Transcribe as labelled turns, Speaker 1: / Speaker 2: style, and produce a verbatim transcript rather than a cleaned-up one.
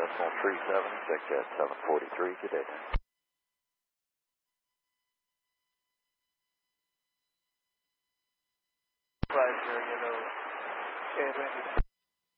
Speaker 1: decimal three seven, check jet seven forty-three, good day.
Speaker 2: Roger, you know,